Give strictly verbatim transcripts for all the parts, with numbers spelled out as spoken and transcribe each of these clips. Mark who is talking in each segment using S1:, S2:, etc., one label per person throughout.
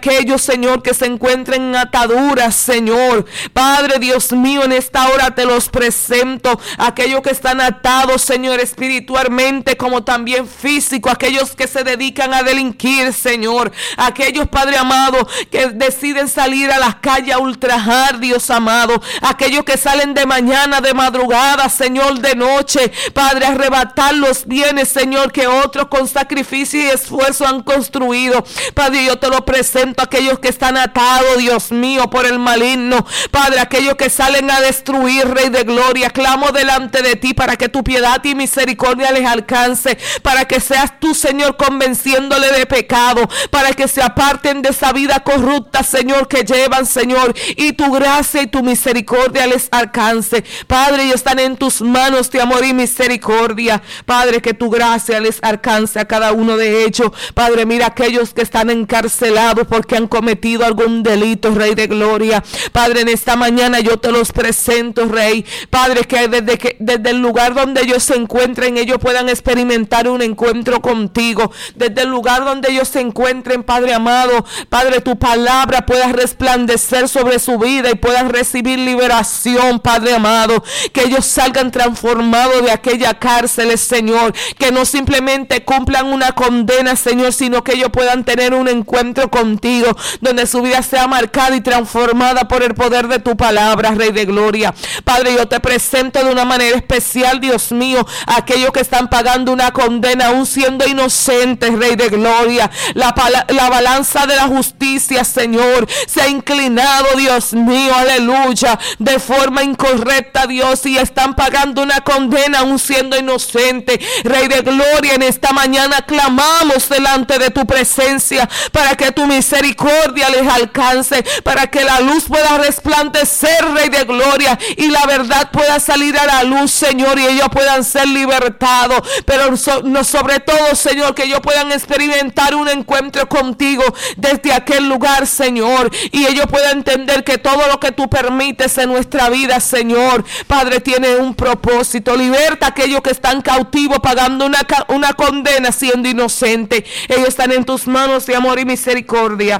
S1: aquellos, Señor, que se encuentren en ataduras, Señor. Padre Dios mío, en esta hora te los presento. Aquellos que están atados, Señor, espiritualmente como también físico. Aquellos que se dedican a delinquir, Señor. Aquellos, Padre amado, que deciden salir a las calles a ultrajar, Dios amado. Aquellos que salen de mañana, de madrugada, Señor, de noche, Padre, a arrebatar los bienes, Señor, que otros con sacrificio y esfuerzo han construido. Padre, yo te lo presento. Aquellos que están atados, Dios mío, por el maligno. Padre, aquellos que salen a destruir, Rey de Gloria, clamo delante de ti para que tu piedad y misericordia les alcance, para que seas tú, Señor, convenciéndole de pecado, para que se aparten de esa vida corrupta, Señor, que llevan, Señor, y tu gracia y tu misericordia les alcance. Padre, ellos están en tus manos de amor y misericordia. Padre, que tu gracia les alcance a cada uno de ellos. Padre, mira aquellos que están encarcelados porque han cometido algún delito, Rey de Gloria. Padre, en esta mañana yo te los presento, Rey. Padre, que desde, que desde el lugar donde ellos se encuentren, ellos puedan experimentar un encuentro contigo. Desde el lugar donde ellos se encuentren, Padre amado, Padre, tu palabra pueda resplandecer sobre su vida y puedan recibir liberación, Padre amado. Que ellos salgan transformados de aquella cárcel, Señor. Que no simplemente cumplan una condena, Señor, sino que ellos puedan tener un encuentro contigo, donde su vida sea marcada y transformada por el poder de tu palabra, Rey de Gloria. Padre, yo te presento de una manera especial, Dios mío, a aquellos que están pagando una condena aún siendo inocentes, Rey de Gloria. La, la balanza de la justicia, Señor, se ha inclinado, Dios mío, aleluya, de forma incorrecta, Dios, y están pagando una condena aún siendo inocentes. Rey de Gloria, en esta mañana clamamos delante de tu presencia para que tu misericordia les alcance, para que la luz pueda resplandecer, Rey de Gloria, y la verdad pueda salir a la luz, Señor, y ellos puedan ser libertados. Pero so, no, sobre todo, Señor, que ellos puedan experimentar un encuentro contigo desde aquel lugar, Señor, y ellos puedan entender que todo lo que tú permites en nuestra vida, Señor, Padre, tiene un propósito. Liberta a aquellos que están cautivos pagando una, una condena siendo inocentes. Ellos están en tus manos de amor y misericordia.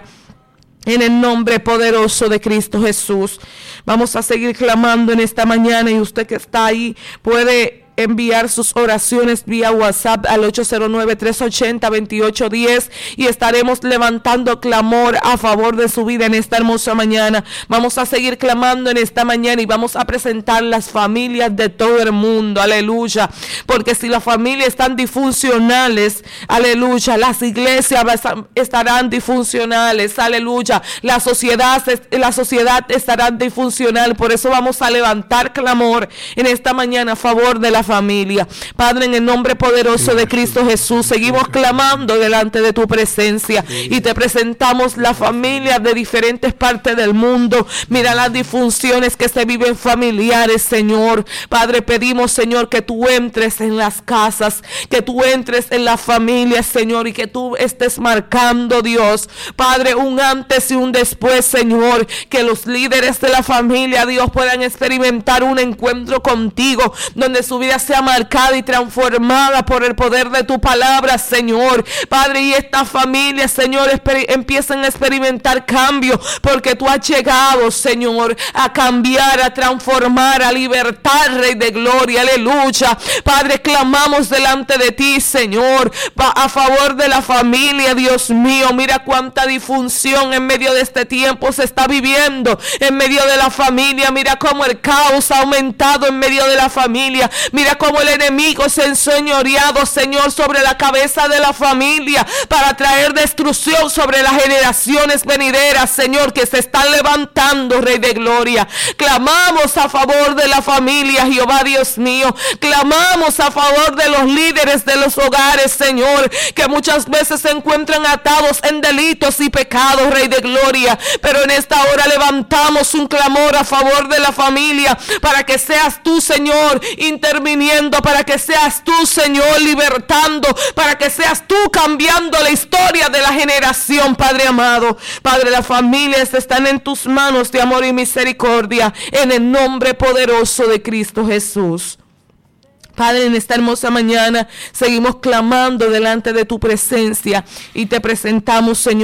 S1: En el nombre poderoso de Cristo Jesús. Vamos a seguir clamando en esta mañana, y usted que está ahí puede enviar sus oraciones vía WhatsApp al ocho cero nueve, tres ocho cero, dos ocho uno cero y estaremos levantando clamor a favor de su vida en esta hermosa mañana. Vamos a seguir clamando en esta mañana y vamos a presentar las familias de todo el mundo, aleluya, porque si las familias están disfuncionales, aleluya, las iglesias estarán disfuncionales, aleluya, la sociedad, la sociedad estará disfuncional. Por eso vamos a levantar clamor en esta mañana a favor de la familia. Padre, en el nombre poderoso de Cristo Jesús, seguimos clamando delante de tu presencia y te presentamos la familia de diferentes partes del mundo. Mira las disfunciones que se viven familiares, Señor. Padre, pedimos, Señor, que tú entres en las casas, que tú entres en las familias, Señor, y que tú estés marcando, Dios, Padre, un antes y un después, Señor, que los líderes de la familia, Dios, puedan experimentar un encuentro contigo, donde su vida sea marcada y transformada por el poder de tu palabra, Señor. Padre, y esta familia, Señor, empiezan a experimentar cambio, porque tú has llegado, Señor, a cambiar, a transformar, a libertar, Rey de Gloria, aleluya. Padre, clamamos delante de ti, Señor, a favor de la familia, Dios mío. Mira cuánta disfunción en medio de este tiempo se está viviendo en medio de la familia. Mira cómo el caos ha aumentado en medio de la familia. Mira cómo el enemigo se ha enseñoreado, Señor, sobre la cabeza de la familia para traer destrucción sobre las generaciones venideras, Señor, que se están levantando, Rey de Gloria. Clamamos a favor de la familia, Jehová Dios mío. Clamamos a favor de los líderes de los hogares, Señor, que muchas veces se encuentran atados en delitos y pecados, Rey de Gloria. Pero en esta hora levantamos un clamor a favor de la familia, para que seas tú, Señor, interviniendo, para que seas tú, Señor, libertando, para que seas tú cambiando la historia de la generación, Padre amado. Padre, las familias están en tus manos de amor y misericordia, en el nombre poderoso de Cristo Jesús. Padre, en esta hermosa mañana seguimos clamando delante de tu presencia y te presentamos, Señor,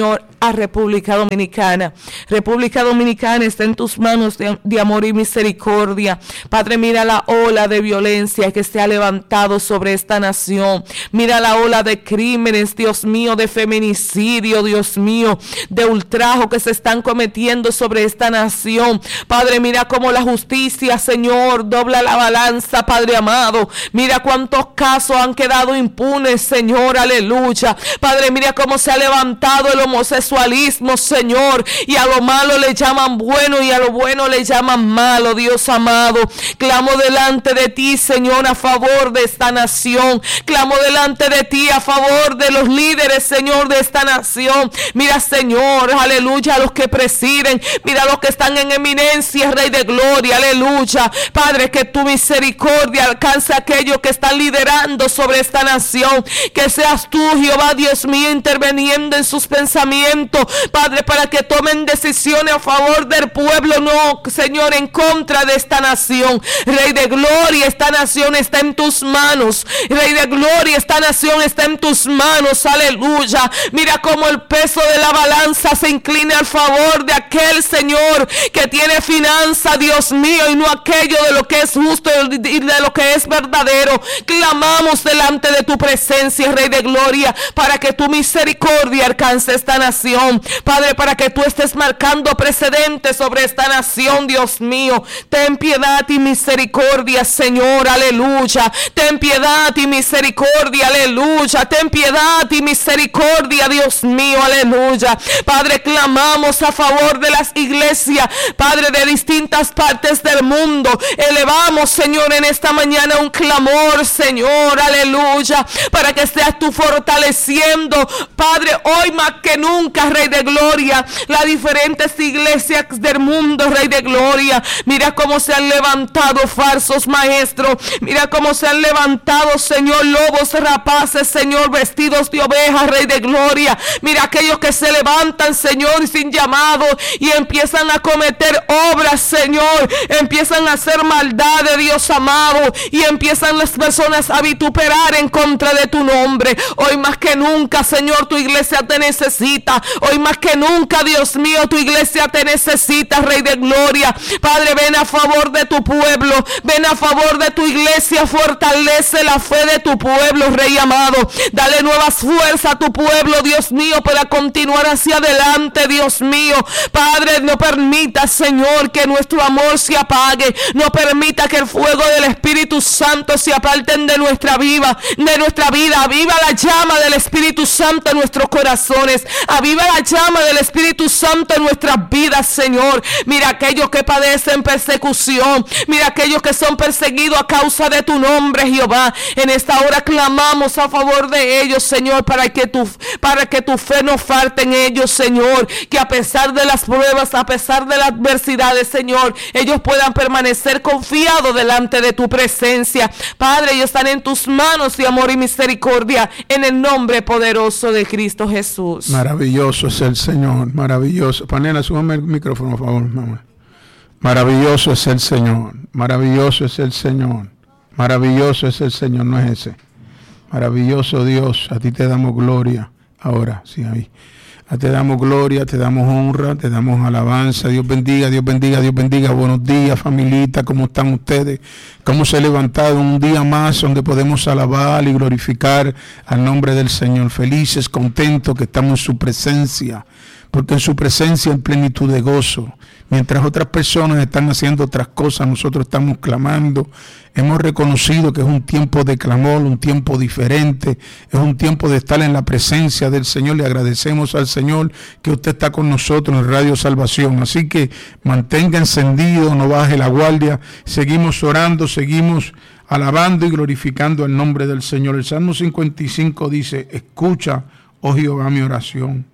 S1: a República Dominicana. República Dominicana está en tus manos de, de amor y misericordia. Padre, mira la ola de violencia que se ha levantado sobre esta nación. Mira la ola de crímenes, Dios mío, de feminicidio, Dios mío, de ultrajo que se están cometiendo sobre esta nación. Padre, mira cómo la justicia, Señor, dobla la balanza, Padre amado. Mira cuántos casos han quedado impunes, Señor, aleluya. Padre, mira cómo se ha levantado el homosexualismo, Señor, y a lo malo le llaman bueno y a lo bueno le llaman malo, Dios amado. Clamo delante de ti, Señor, a favor de esta nación. Clamo delante de ti a favor de los líderes, Señor, de esta nación. Mira, Señor, aleluya, a los que presiden. Mira a los que están en eminencia, Rey de gloria, aleluya. Padre, que tu misericordia alcance a aquellos que están liderando sobre esta nación. Que seas tú, Jehová, Dios mío, interviniendo en sus pensamientos, Padre, para que tomen decisiones a favor del pueblo, no, Señor, en contra de esta nación. Rey de gloria, esta nación está en tus manos. Rey de gloria, esta nación está en tus manos, aleluya. Mira cómo el peso de la balanza se inclina al favor de aquel, Señor, que tiene finanza, Dios mío, y no aquello de lo que es justo y de lo que es verdadero. Clamamos delante de tu presencia, Rey de gloria, para que tu misericordia alcance esta nación, Padre, para que tú estés marcando precedentes sobre esta nación, Dios mío. Ten piedad y misericordia, Señor, aleluya. Ten piedad y misericordia, aleluya. Ten piedad y misericordia, Dios mío, aleluya. Padre, clamamos a favor de las iglesias, Padre, de distintas partes del mundo. Elevamos, Señor, en esta mañana un clamor, Señor, aleluya, para que seas tú fortaleciendo, Padre, hoy más que nunca, Rey de gloria, las diferentes iglesias del mundo, Rey de gloria. Mira cómo se han levantado falsos maestros. Mira cómo se han levantado, Señor, lobos rapaces, Señor, vestidos de ovejas, Rey de gloria. Mira aquellos que se levantan, Señor, sin llamado y empiezan a cometer obras, Señor. Empiezan a hacer maldades, Dios amado, y empiezan las personas a vituperar en contra de tu nombre. Hoy más que nunca, Señor, tu iglesia te necesita. Hoy más que nunca, Dios mío, tu iglesia te necesita, Rey de gloria. Padre, ven a favor de tu pueblo, ven a favor de tu iglesia, fortalece la fe de tu pueblo, Rey amado. Dale nuevas fuerzas a tu pueblo, Dios mío, para continuar hacia adelante, Dios mío. Padre, no permita, Señor, que nuestro amor se apague. No permita que el fuego del Espíritu Santo se aparten de nuestra vida, de nuestra vida. Aviva la llama del Espíritu Santo en nuestros corazones. Aviva la llama del Espíritu Santo en nuestras vidas, Señor. Mira aquellos que padecen persecución. Mira aquellos que son perseguidos a causa de tu nombre, Jehová. En esta hora clamamos a favor de ellos, Señor, para que tu, para que tu fe no falte en ellos, Señor. Que a pesar de las pruebas, a pesar de las adversidades, Señor, ellos puedan permanecer confiados delante de tu presencia. Padre, ellos están en tus manos de amor y misericordia, en el nombre poderoso de Cristo Jesús.
S2: Maravilloso es el Señor, maravilloso. Panela, súbame el micrófono, por favor, mamá. Maravilloso es el Señor, maravilloso es el Señor, maravilloso es el Señor, no es ese. Maravilloso Dios, a ti te damos gloria. Ahora, sí, ahí. A te damos gloria, te damos honra, te damos alabanza. Dios bendiga, Dios bendiga, Dios bendiga. Buenos días, familita, ¿cómo están ustedes? ¿Cómo se ha levantado un día más donde podemos alabar y glorificar al nombre del Señor? Felices, contentos que estamos en su presencia, porque en su presencia hay plenitud de gozo. Mientras otras personas están haciendo otras cosas, nosotros estamos clamando. Hemos reconocido que es un tiempo de clamor, un tiempo diferente, es un tiempo de estar en la presencia del Señor. Le agradecemos al Señor que usted está con nosotros en Radio Salvación. Así que mantenga encendido, no baje la guardia. Seguimos orando, seguimos alabando y glorificando el nombre del Señor. El Salmo cincuenta y cinco dice: escucha, oh Jehová, mi oración,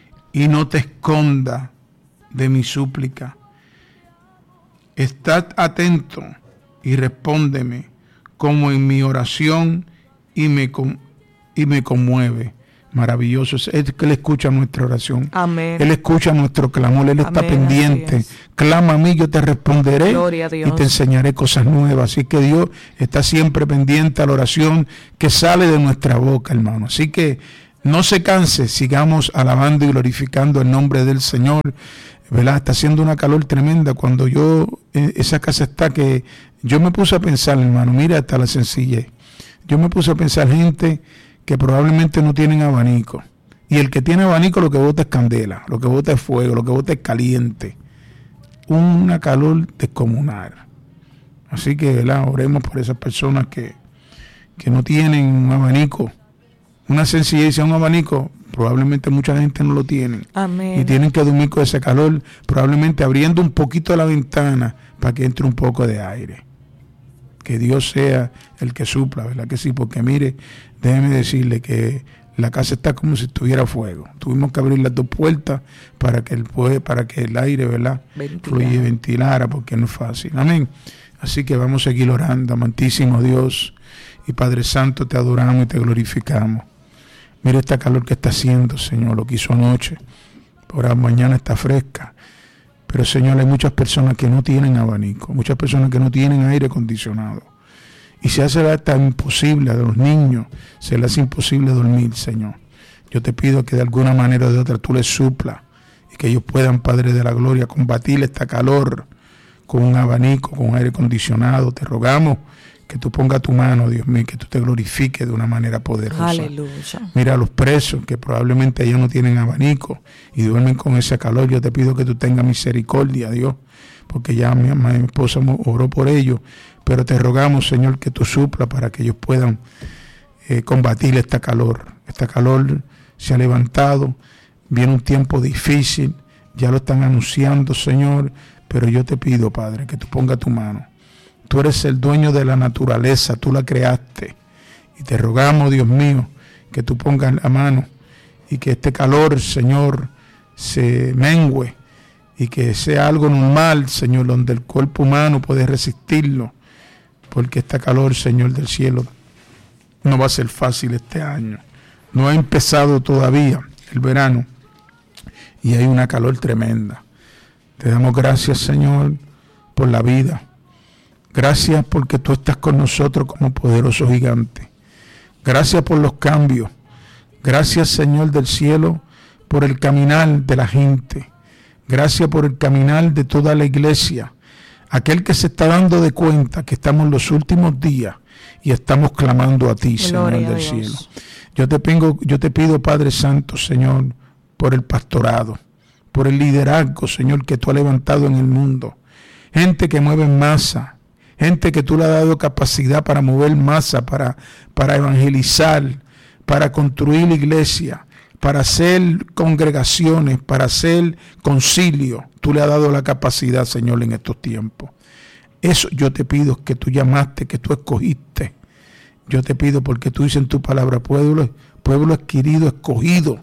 S2: y no te esconda de mi súplica. Estad atento y respóndeme como en mi oración y me, y me conmueve. Maravilloso es que Él escucha nuestra oración. Amén. Él escucha nuestro clamor. Él está Amén, pendiente. Clama a mí, yo te responderé y te enseñaré cosas nuevas. Así que Dios está siempre pendiente a la oración que sale de nuestra boca, hermano. Así que no se canse, sigamos alabando y glorificando el nombre del Señor, ¿verdad? Está haciendo una calor tremenda. Cuando yo, esa casa está que, yo me puse a pensar, hermano, mira hasta la sencillez. Yo me puse a pensar gente que probablemente no tienen abanico. Y el que tiene abanico lo que bota es candela, lo que bota es fuego, lo que bota es caliente. Una calor descomunal. Así que, ¿verdad? Oremos por esas personas que, que no tienen un abanico. Una sencillez, un abanico, probablemente mucha gente no lo tiene.
S1: Amén.
S2: Y tienen que dormir con ese calor, probablemente abriendo un poquito la ventana para que entre un poco de aire. Que Dios sea el que supla, ¿verdad que sí? Porque mire, déjeme decirle que la casa está como si estuviera fuego. Tuvimos que abrir las dos puertas para que el, para que el aire, ¿verdad? Fluya y ventilara, porque no es fácil. Amén. Así que vamos a seguir orando, amantísimo Dios y Padre Santo, te adoramos y te glorificamos. Mira esta calor que está haciendo, Señor, lo que hizo anoche. Ahora mañana está fresca. Pero, Señor, hay muchas personas que no tienen abanico, muchas personas que no tienen aire acondicionado. Y se hace hasta imposible a los niños, se les hace imposible dormir, Señor. Yo te pido que de alguna manera o de otra tú les suplas y que ellos puedan, Padre de la Gloria, combatir esta calor con un abanico, con un aire acondicionado. Te rogamos que tú pongas tu mano, Dios mío, que tú te glorifiques de una manera poderosa.
S1: Aleluya.
S2: Mira a los presos que probablemente ellos no tienen abanico y duermen con ese calor. Yo te pido que tú tengas misericordia, Dios, porque ya mi, mi esposa oró por ellos, pero te rogamos, Señor, que tú suplas para que ellos puedan eh, combatir esta calor. Esta calor se ha levantado, viene un tiempo difícil, ya lo están anunciando, Señor, pero yo te pido, Padre, que tú pongas tu mano. Tú eres el dueño de la naturaleza, tú la creaste. Y te rogamos, Dios mío, que tú pongas la mano y que este calor, Señor, se mengue y que sea algo normal, Señor, donde el cuerpo humano puede resistirlo. Porque este calor, Señor del cielo, no va a ser fácil este año. No ha empezado todavía el verano y hay una calor tremenda. Te damos gracias, Señor, por la vida. Gracias porque tú estás con nosotros como poderoso gigante. Gracias por los cambios. Gracias, Señor del cielo, por el caminar de la gente. Gracias por el caminar de toda la iglesia. Aquel que se está dando de cuenta que estamos en los últimos días y estamos clamando a ti, Señor del cielo. Yo te, pido, yo te pido, Padre Santo, Señor, por el pastorado, por el liderazgo, Señor, que tú has levantado en el mundo. Gente que mueve masa. Gente que tú le has dado capacidad para mover masa, para, para evangelizar, para construir la iglesia, para hacer congregaciones, para hacer concilio. Tú le has dado la capacidad, Señor, en estos tiempos. Eso yo te pido, que tú llamaste, que tú escogiste. Yo te pido porque tú dices en tu palabra, pueblo, pueblo adquirido, escogido.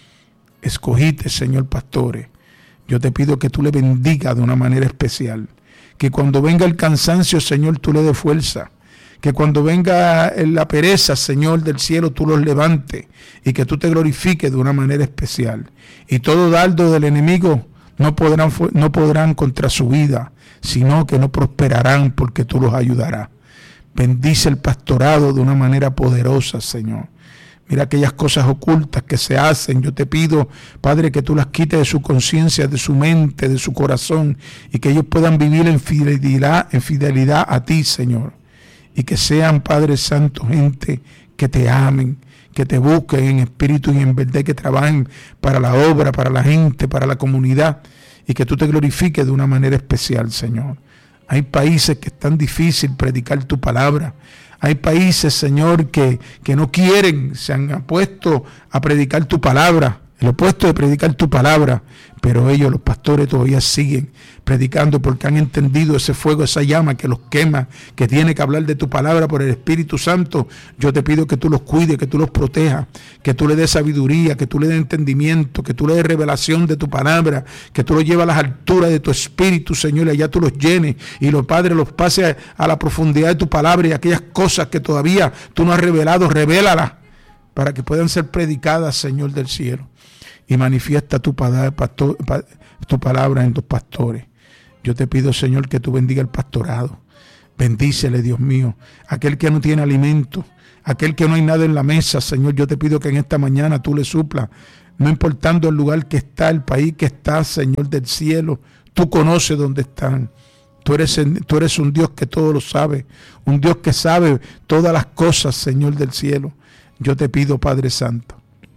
S2: Escogiste, Señor, pastores. Yo te pido que tú le bendigas de una manera especial. Que cuando venga el cansancio, Señor, tú le des fuerza. Que cuando venga la pereza, Señor del cielo, tú los levantes. Y que tú te glorifiques de una manera especial. Y todo dardo del enemigo no podrán, no podrán contra su vida, sino que no prosperarán porque tú los ayudarás. Bendice el pastorado de una manera poderosa, Señor. Mira aquellas cosas ocultas que se hacen. Yo te pido, Padre, que tú las quites de su conciencia, de su mente, de su corazón, y que ellos puedan vivir en fidelidad, en fidelidad a ti, Señor. Y que sean, Padre Santo, gente que te amen, que te busquen en espíritu y en verdad, que trabajen para la obra, para la gente, para la comunidad, y que tú te glorifiques de una manera especial, Señor. Hay países que es tan difícil predicar tu palabra. Hay países, Señor, que, que no quieren, se han opuesto a predicar tu palabra, el opuesto de predicar tu palabra, pero ellos, los pastores, todavía siguen predicando porque han entendido ese fuego, esa llama que los quema, que tiene que hablar de tu palabra por el Espíritu Santo. Yo te pido que tú los cuides, que tú los protejas, que tú le des sabiduría, que tú le des entendimiento, que tú le des revelación de tu palabra, que tú los lleves a las alturas de tu Espíritu, Señor, y allá tú los llenes y los padres los pases a, a la profundidad de tu palabra, y aquellas cosas que todavía tú no has revelado, revélalas para que puedan ser predicadas, Señor del cielo. Y manifiesta tu, pastor, tu palabra en tus pastores. Yo te pido, Señor, que tú bendiga el pastorado. Bendícele, Dios mío. Aquel que no tiene alimento, Aquel que no hay nada en la mesa, Señor, yo te pido que en esta mañana tú le suplas, no importando el lugar que está, el país que está, Señor del cielo, tú conoces dónde están. Tú eres, tú eres un Dios que todo lo sabe, un Dios que sabe todas las cosas, Señor del cielo. Yo te pido, Padre Santo,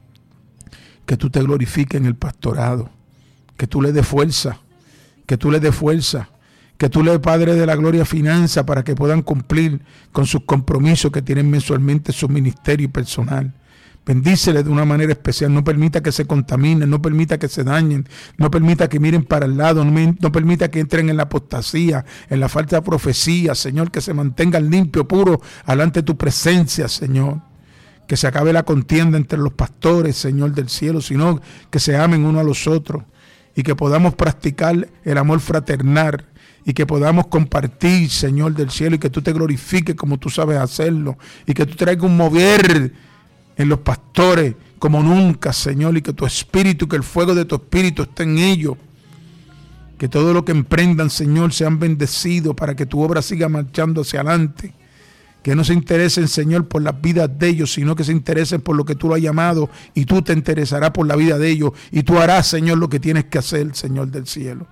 S2: que tú te glorifiques en el pastorado, que tú le des fuerza, que tú le des fuerza, que tú le des, Padre de la gloria, finanza para que puedan cumplir con sus compromisos que tienen mensualmente su ministerio personal. Bendícele de una manera especial, no permita que se contaminen, no permita que se dañen, no permita que miren para el lado, no, no permita que entren en la apostasía, en la falta de profecía, Señor, que se mantengan limpios, puros, delante de tu presencia, Señor. Que se acabe la contienda entre los pastores, Señor del cielo, sino que se amen uno a los otros y que podamos practicar el amor fraternal y que podamos compartir, Señor del cielo, y que tú te glorifiques como tú sabes hacerlo y que tú traigas un mover en los pastores como nunca, Señor, y que tu espíritu, que el fuego de tu espíritu esté en ellos. Que todo lo que emprendan, Señor, sean bendecidos para que tu obra siga marchando hacia adelante. Que no se interesen, Señor, por las vidas de ellos, sino que se interesen por lo que tú lo has llamado y tú te interesarás por la vida de ellos y tú harás, Señor, lo que tienes que hacer, Señor del cielo.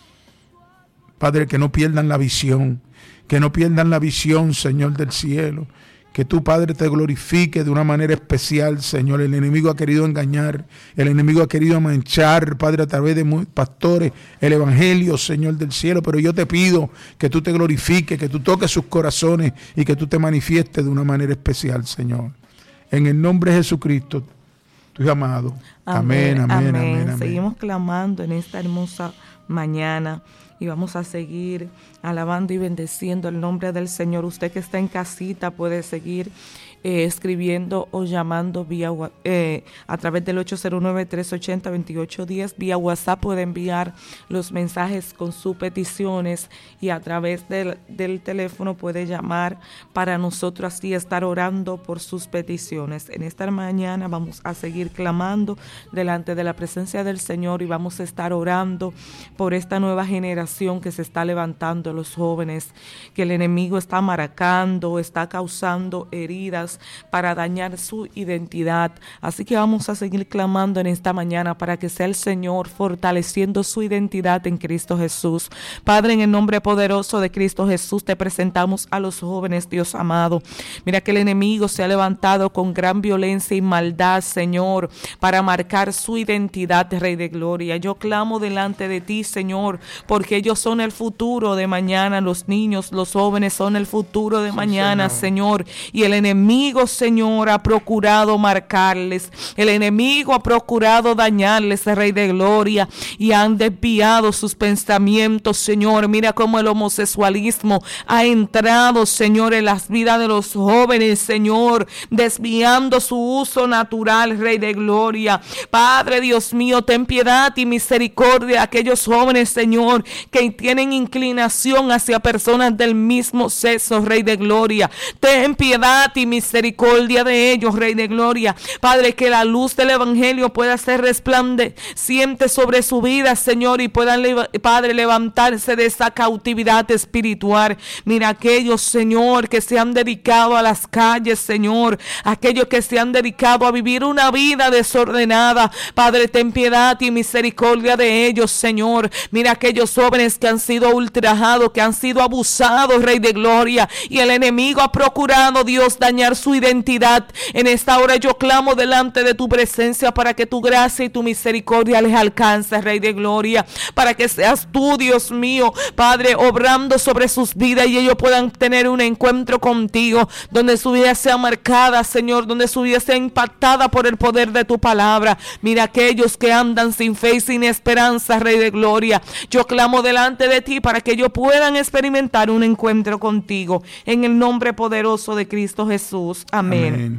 S2: Padre, que no pierdan la visión, que no pierdan la visión, Señor del cielo. Que tú, Padre, te glorifique de una manera especial, Señor. El enemigo ha querido engañar, el enemigo ha querido manchar, Padre, a través de pastores, el evangelio, Señor del cielo. Pero yo te pido que tú te glorifiques, que tú toques sus corazones y que tú te manifiestes de una manera especial, Señor. En el nombre de Jesucristo, tu Hijo amado. Amén, amén, amén, amén, amén.
S1: Seguimos clamando en esta hermosa mañana. Y vamos a seguir alabando y bendeciendo el nombre del Señor. Usted que está en casita puede seguir eh, escribiendo o llamando vía eh, a través del ocho cero nueve, tres ocho cero, dos ocho uno cero. Vía WhatsApp puede enviar los mensajes con sus peticiones y a través del, del teléfono puede llamar para nosotros así estar orando por sus peticiones. En esta mañana vamos a seguir clamando delante de la presencia del Señor y vamos a estar orando por esta nueva generación que se está levantando, los jóvenes, que el enemigo está marcando, está causando heridas para dañar su identidad. Así que vamos a seguir clamando en esta mañana para que sea el Señor fortaleciendo su identidad en Cristo Jesús. Padre, en el nombre poderoso de Cristo Jesús te presentamos a los jóvenes, Dios amado. Mira que el enemigo se ha levantado con gran violencia y maldad, Señor, para marcar su identidad, Rey de Gloria. Yo clamo delante de ti, Señor, porque ellos son el futuro de mañana. Los niños, los jóvenes son el futuro de sí, mañana, Señor. Señor. Y el enemigo, Señor, ha procurado marcarles. El enemigo ha procurado dañarles, Rey de Gloria, y han desviado sus pensamientos, Señor. Mira cómo el homosexualismo ha entrado, Señor, en las vidas de los jóvenes, Señor, desviando su uso natural, Rey de Gloria. Padre, Dios mío, ten piedad y misericordia de aquellos jóvenes, Señor, que tienen inclinación hacia personas del mismo sexo, Rey de Gloria. Ten piedad y misericordia de ellos, Rey de Gloria. Padre, que la luz del evangelio pueda ser resplandeciente sobre su vida, Señor, y puedan, Padre, levantarse de esa cautividad espiritual. Mira aquellos, Señor, que se han dedicado a las calles, Señor, aquellos que se han dedicado a vivir una vida desordenada. Padre, ten piedad y misericordia de ellos, Señor. Mira aquellos jóvenes que han sido ultrajados, que han sido abusados, Rey de Gloria, y el enemigo ha procurado, Dios, dañar su identidad. En esta hora yo clamo delante de tu presencia para que tu gracia y tu misericordia les alcance, Rey de Gloria, para que seas tú, Dios mío, Padre, obrando sobre sus vidas y ellos puedan tener un encuentro contigo, donde su vida sea marcada, Señor, donde su vida sea impactada por el poder de tu palabra. Mira aquellos que andan sin fe y sin esperanza, Rey de Gloria, yo clamo delante de ti para que ellos puedan experimentar un encuentro contigo, en el nombre poderoso de Cristo Jesús. Amén.
S2: Amén.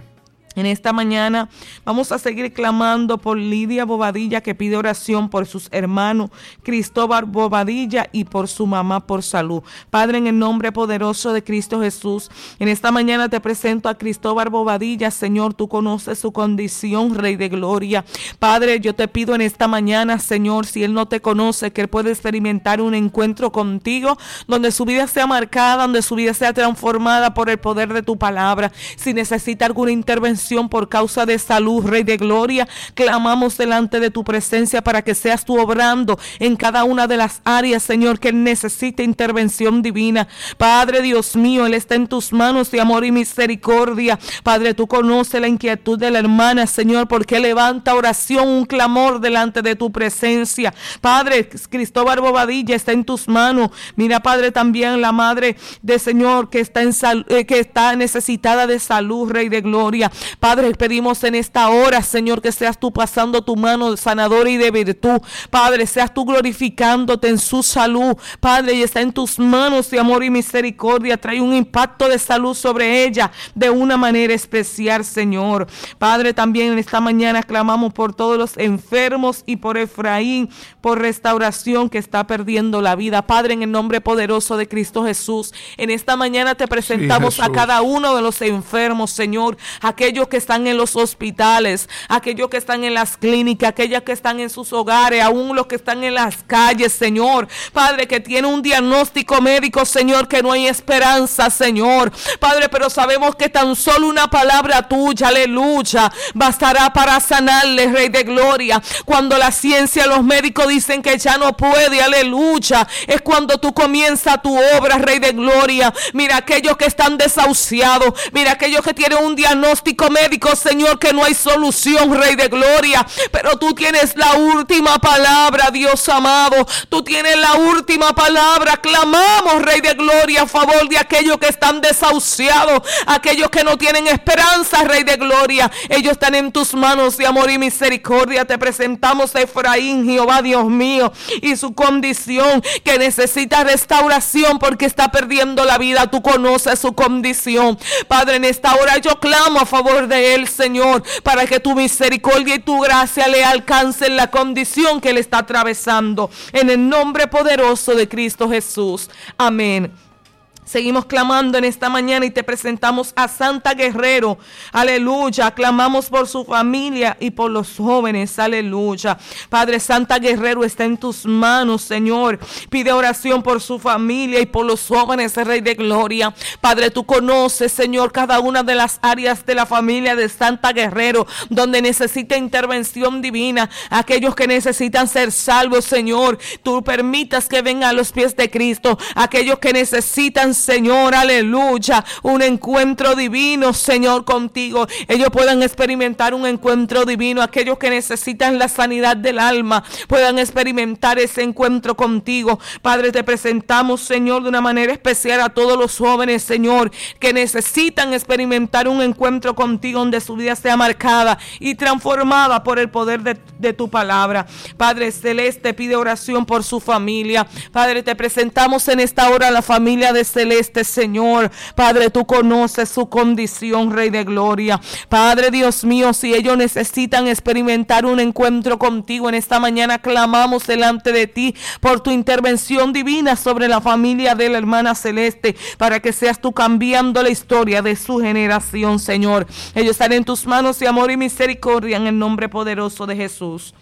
S1: En esta mañana vamos a seguir clamando por Lidia Bobadilla, que pide oración por sus hermanos Cristóbal Bobadilla y por su mamá por salud. Padre, en el nombre poderoso de Cristo Jesús, en esta mañana te presento a Cristóbal Bobadilla. Señor, tú conoces su condición, Rey de Gloria. Padre, yo te pido en esta mañana, Señor, si él no te conoce, que él pueda experimentar un encuentro contigo, donde su vida sea marcada, donde su vida sea transformada por el poder de tu palabra. Si necesita alguna intervención por causa de salud, Rey de Gloria, clamamos delante de tu presencia para que seas tú obrando en cada una de las áreas, Señor, que él necesite intervención divina. Padre Dios mío, él está en tus manos de amor y misericordia. Padre, tú conoces la inquietud de la hermana, Señor, porque levanta oración, un clamor delante de tu presencia. Padre, Cristóbal Bobadilla está en tus manos. Mira, Padre, también la madre de Señor que está en sal, eh, que está necesitada de salud, Rey de Gloria. Padre, pedimos en esta hora, Señor, que seas tú pasando tu mano sanadora y de virtud. Padre, seas tú glorificándote en su salud. Padre, y está en tus manos de amor y misericordia. Trae un impacto de salud sobre ella de una manera especial, Señor. Padre, también en esta mañana clamamos por todos los enfermos y por Efraín, por restauración que está perdiendo la vida. Padre, en el nombre poderoso de Cristo Jesús, en esta mañana te presentamos sí, a cada uno de los enfermos, Señor. Aquellos que están en los hospitales, aquellos que están en las clínicas, aquellos que están en sus hogares, aún los que están en las calles, Señor. Padre, que tiene un diagnóstico médico, Señor, que no hay esperanza, Señor. Padre, pero sabemos que tan solo una palabra tuya, aleluya, bastará para sanarle, Rey de Gloria. Cuando la ciencia, los médicos dicen que ya no puede, aleluya, es cuando tú comienzas tu obra, Rey de Gloria. Mira aquellos que están desahuciados, mira aquellos que tienen un diagnóstico médico, Señor, que no hay solución, Rey de Gloria, pero tú tienes la última palabra, Dios amado, tú tienes la última palabra. Clamamos, Rey de Gloria, a favor de aquellos que están desahuciados, aquellos que no tienen esperanza, Rey de Gloria. Ellos están en tus manos de amor y misericordia. Te presentamos a Efraín, Jehová Dios mío, y su condición, que necesita restauración porque está perdiendo la vida. Tú conoces su condición, Padre. En esta hora yo clamo a favor de él, Señor, para que tu misericordia y tu gracia le alcancen la condición que él está atravesando, en el nombre poderoso de Cristo Jesús. Amén. Seguimos clamando en esta mañana y te presentamos a Santa Guerrero, aleluya. Clamamos por su familia y por los jóvenes, aleluya. Padre, Santa Guerrero está en tus manos, Señor. Pide oración por su familia y por los jóvenes, Rey de Gloria. Padre, tú conoces, Señor, cada una de las áreas de la familia de Santa Guerrero, donde necesita intervención divina. Aquellos que necesitan ser salvos, Señor, tú permitas que vengan a los pies de Cristo. Aquellos que necesitan, Señor, aleluya, un encuentro divino, Señor, contigo. Ellos puedan experimentar un encuentro divino. Aquellos que necesitan la sanidad del alma puedan experimentar ese encuentro contigo. Padre, te presentamos, Señor, de una manera especial a todos los jóvenes, Señor, que necesitan experimentar un encuentro contigo, donde su vida sea marcada y transformada por el poder de, de tu palabra. Padre Celeste, pide oración por su familia. Padre, te presentamos en esta hora a la familia de Celeste, Señor. Padre, tú conoces su condición, Rey de Gloria. Padre Dios mío, si ellos necesitan experimentar un encuentro contigo, en esta mañana clamamos delante de ti por tu intervención divina sobre la familia de la hermana Celeste, para que seas tú cambiando la historia de su generación, Señor. Ellos están en tus manos de amor y misericordia, en el nombre poderoso de Jesús.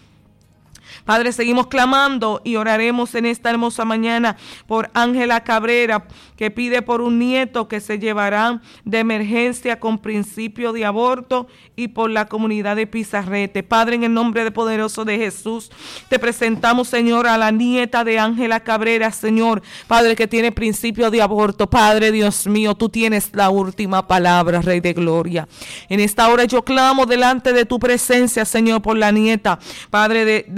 S1: Padre, seguimos clamando y oraremos en esta hermosa mañana por Ángela Cabrera, que pide por un nieto que se llevará de emergencia con principio de aborto, y por la comunidad de Pizarrete. Padre, en el nombre de poderoso de Jesús, te presentamos, Señor, a la nieta de Ángela Cabrera, Señor, Padre, que tiene principio de aborto. Padre Dios mío, tú tienes la última palabra, Rey de Gloria. En esta hora yo clamo delante de tu presencia, Señor, por la nieta, Padre, de, de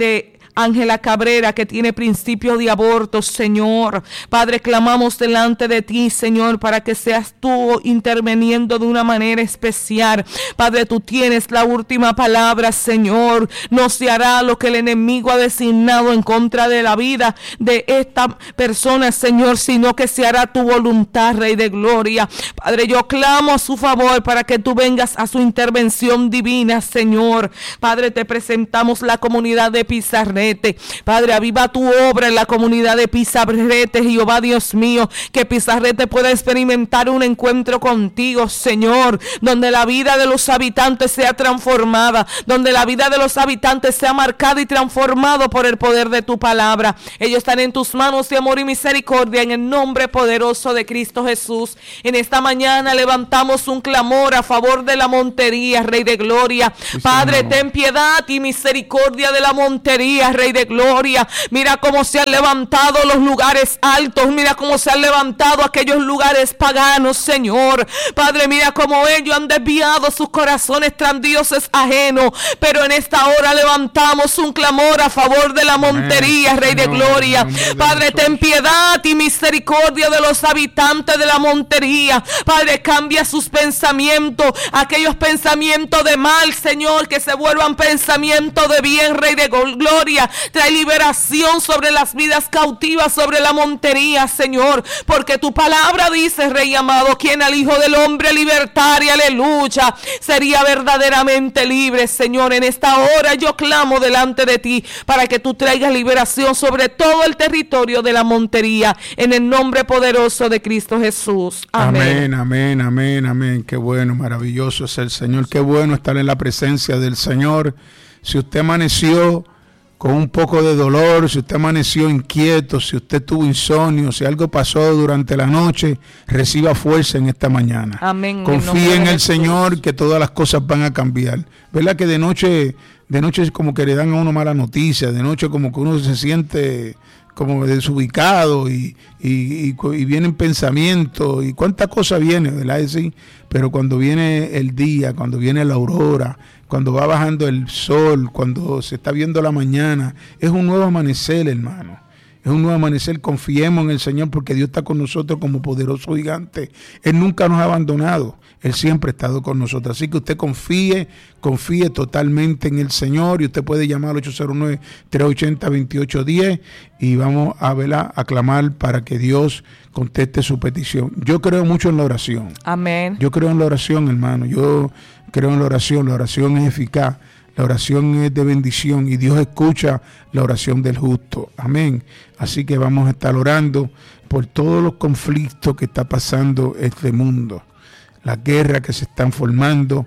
S1: Ángela Cabrera, que tiene principio de aborto, Señor. Padre, clamamos delante de ti, Señor, para que seas tú interviniendo de una manera especial. Padre, tú tienes la última palabra, Señor. No se hará lo que el enemigo ha designado en contra de la vida de esta persona, Señor, sino que se hará tu voluntad, Rey de Gloria. Padre, yo clamo a su favor para que tú vengas a su intervención divina, Señor. Padre, te presentamos la comunidad de Pizarrete. Padre, aviva tu obra en la comunidad de Pizarrete, Jehová Dios mío, que Pizarrete pueda experimentar un encuentro contigo, Señor, donde la vida de los habitantes sea transformada, donde la vida de los habitantes sea marcada y transformado por el poder de tu palabra. Ellos están en tus manos de amor y misericordia, en el nombre poderoso de Cristo Jesús. En esta mañana levantamos un clamor a favor de la Montería, Rey de Gloria. Sí, Padre, Señor, ten piedad y misericordia de la Montería, Rey de Gloria. Mira cómo se han levantado los lugares altos, mira cómo se han levantado aquellos lugares paganos, Señor. Padre, mira cómo ellos han desviado sus corazones tras dioses ajenos, pero en esta hora levantamos un clamor a favor de la Montería, Rey de Gloria. Padre, ten piedad y misericordia de los habitantes de la Montería. Padre, cambia sus pensamientos, aquellos pensamientos de mal, Señor, que se vuelvan pensamientos de bien, Rey de Gloria. Trae liberación sobre las vidas cautivas, sobre la Montería, Señor, porque tu palabra dice, Rey amado, quien al Hijo del Hombre libertar, y aleluya, sería verdaderamente libre, Señor. En esta hora yo clamo delante de ti para que tú traigas liberación sobre todo el territorio de la Montería, en el nombre poderoso de Cristo Jesús. Amén.
S2: Amén, amén, amén, amén. Qué bueno, maravilloso es el Señor. Qué bueno estar en la presencia del Señor. Si usted amaneció con un poco de dolor, si usted amaneció inquieto, si usted tuvo insomnio, si algo pasó durante la noche, reciba fuerza en esta mañana.
S1: Amén.
S2: Confíe en el Señor, que todas las cosas van a cambiar. ¿Verdad que de noche, de noche es como que le dan a uno mala noticia, de noche como que uno se siente como desubicado y, y, y, y vienen pensamientos y cuántas cosas vienen, ¿verdad? Sí, pero cuando viene el día, cuando viene la aurora, cuando va bajando el sol, cuando se está viendo la mañana, es un nuevo amanecer, hermano. Es un nuevo amanecer. Confiemos en el Señor, porque Dios está con nosotros como poderoso gigante. Él nunca nos ha abandonado. Él siempre ha estado con nosotros. Así que usted confíe, confíe totalmente en el Señor, y usted puede llamar al ocho cero nueve, tres ocho cero, dos ocho uno cero y vamos a verla, a clamar para que Dios conteste su petición. Yo creo mucho en la oración.
S1: Amén.
S2: Yo creo en la oración, hermano. Yo creo en la oración. La oración es eficaz. La oración es de bendición y Dios escucha la oración del justo. Amén. Así que vamos a estar orando por todos los conflictos que está pasando este mundo. Las guerras que se están formando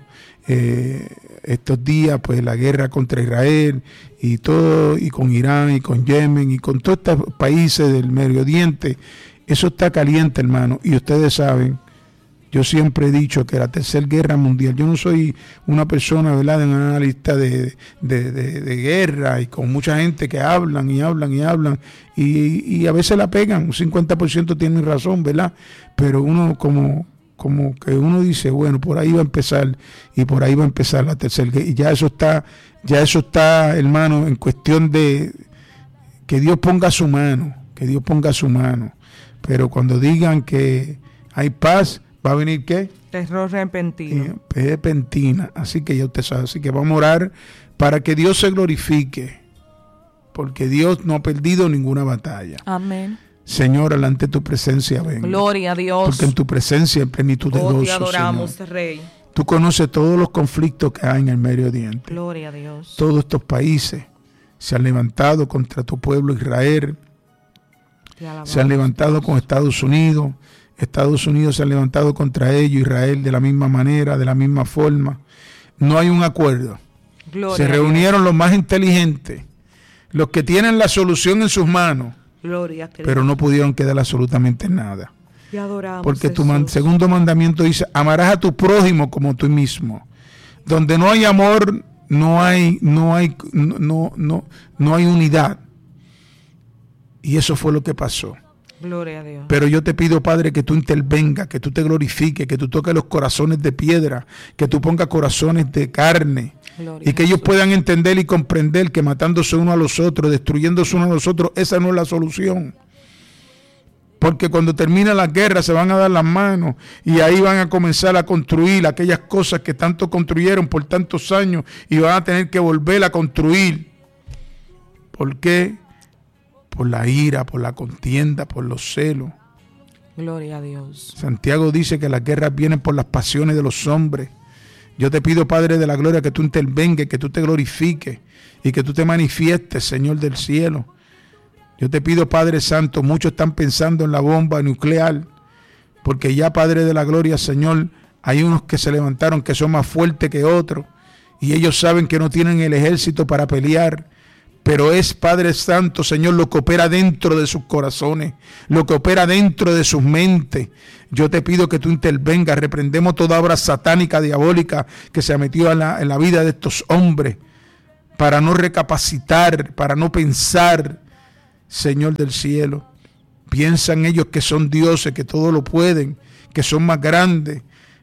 S2: eh, estos días, pues la guerra contra Israel y todo, y con Irán y con Yemen y con todos estos países del Medio Oriente. Eso está caliente, hermano, y ustedes saben, yo siempre he dicho que la tercera guerra mundial, yo no soy una persona, ¿verdad?, de un analista de, de, de, de guerra, y con mucha gente que hablan y hablan y hablan, y, y a veces la pegan, un cincuenta por ciento tienen razón, ¿verdad? Pero uno como, como que uno dice, bueno, por ahí va a empezar, y por ahí va a empezar la tercera guerra, y ya eso está, ya eso está, hermano, en cuestión de que Dios ponga su mano, que Dios ponga su mano, pero cuando digan que hay paz, ¿va a venir qué?
S1: Terror repentino.
S2: Eh, repentina. Así que ya usted sabe. Así que vamos a orar para que Dios se glorifique. Porque Dios no ha perdido ninguna batalla.
S1: Amén.
S2: Señor, delante de tu presencia ven.
S1: Gloria a Dios.
S2: Porque en tu presencia hay plenitud de
S1: oh,
S2: gozo,
S1: te adoramos,
S2: Señor.
S1: Rey.
S2: Tú conoces todos los conflictos que hay en el Medio Oriente.
S1: Gloria a Dios.
S2: Todos estos países se han levantado contra tu pueblo Israel. Se han levantado con Estados Unidos. Estados Unidos se ha levantado contra ellos, Israel de la misma manera, de la misma forma. No hay un acuerdo. Gloria se reunieron los más inteligentes, los que tienen la solución en sus manos, Gloria pero no pudieron quedar absolutamente nada.
S1: Te adoramos,
S2: porque tu man, segundo mandamiento dice, amarás a tu prójimo como tú mismo. Donde no hay amor, no hay, no hay, no, no, no, no hay unidad. Y eso fue lo que pasó.
S1: Gloria a Dios.
S2: Pero yo te pido, Padre, que tú intervengas, que tú te glorifiques, que tú toques los corazones de piedra, que tú pongas corazones de carne, Gloria y que ellos puedan entender y comprender que matándose uno a los otros, destruyéndose uno a los otros, esa no es la solución. Porque cuando termina la guerra se van a dar las manos y ahí van a comenzar a construir aquellas cosas que tanto construyeron por tantos años y van a tener que volver a construir. ¿Por qué? Por la ira, por la contienda, por los celos.
S1: Gloria a Dios.
S2: Santiago dice que las guerras vienen por las pasiones de los hombres. Yo te pido, Padre de la gloria, que tú intervengas, que tú te glorifiques y que tú te manifiestes, Señor del cielo. Yo te pido, Padre Santo, muchos están pensando en la bomba nuclear, porque ya, Padre de la gloria, Señor, hay unos que se levantaron que son más fuertes que otros, y ellos saben que no tienen el ejército para pelear, pero es, Padre Santo, Señor, lo que opera dentro de sus corazones, lo que opera dentro de sus mentes. Yo te pido que tú intervengas, reprendemos toda obra satánica, diabólica, que se ha metido en la, en la vida de estos hombres, para no recapacitar, para no pensar. Señor del cielo, piensan ellos que son dioses, que todo lo pueden, que son más grandes.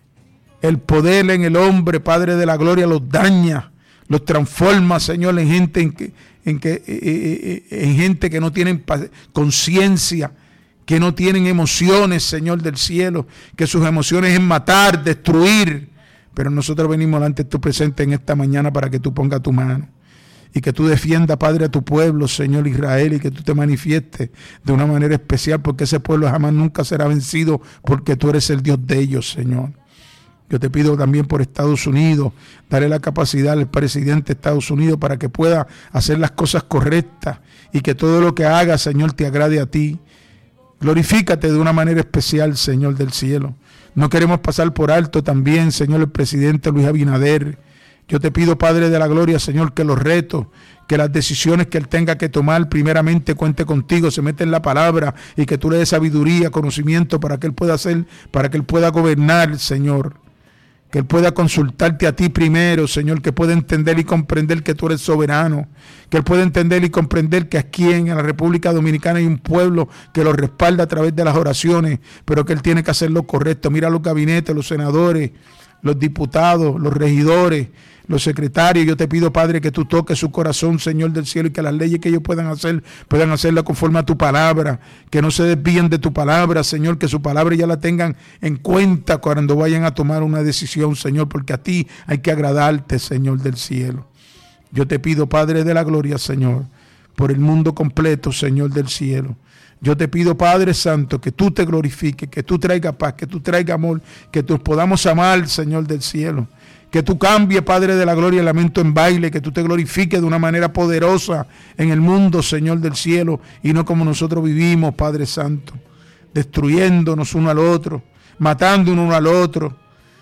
S2: El poder en el hombre, Padre de la gloria, los daña, los transforma, Señor, en gente en que, en que, eh, eh, en gente que no tienen conciencia, que no tienen emociones, Señor del cielo, que sus emociones es matar, destruir. Pero nosotros venimos delante de tu presente en esta mañana para que tú pongas tu mano. Y que tú defiendas, Padre, a tu pueblo, Señor Israel, y que tú te manifiestes de una manera especial, porque ese pueblo jamás nunca será vencido, porque tú eres el Dios de ellos, Señor. Yo te pido también por Estados Unidos, darle la capacidad al presidente de Estados Unidos para que pueda hacer las cosas correctas y que todo lo que haga, Señor, te agrade a ti. Glorifícate de una manera especial, Señor del cielo. No queremos pasar por alto también, Señor, el presidente Luis Abinader. Yo te pido, Padre de la gloria, Señor, que los retos, que las decisiones que él tenga que tomar, primeramente cuente contigo, se mete en la palabra y que tú le des sabiduría, conocimiento para que él pueda hacer, para que él pueda gobernar, Señor. Que él pueda consultarte a ti primero, Señor, que pueda entender y comprender que tú eres soberano, que él pueda entender y comprender que aquí en la República Dominicana hay un pueblo que lo respalda a través de las oraciones, pero que él tiene que hacer lo correcto. Mira los gabinetes, los senadores, los diputados, los regidores, los secretarios. Yo te pido, Padre, que tú toques su corazón, Señor del cielo, y que las leyes que ellos puedan hacer, puedan hacerlas conforme a tu palabra, que no se desvíen de tu palabra, Señor, que su palabra ya la tengan en cuenta cuando vayan a tomar una decisión, Señor, porque a ti hay que agradarte, Señor del cielo. Yo te pido, Padre de la gloria, Señor, por el mundo completo, Señor del cielo. Yo te pido, Padre Santo, que tú te glorifiques, que tú traigas paz, que tú traigas amor, que nos podamos amar, Señor del cielo. Que tú cambies, Padre de la gloria, el lamento en baile, que tú te glorifiques de una manera poderosa en el mundo, Señor del cielo, y no como nosotros vivimos, Padre Santo, destruyéndonos uno al otro, matando uno al otro.